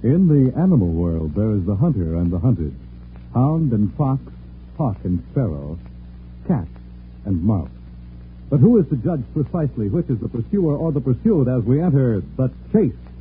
In the animal world, there is the hunter and the hunted, hound and fox, hawk and sparrow, cat and mouse. But who is to judge precisely which is the pursuer or the pursued as we enter the chase?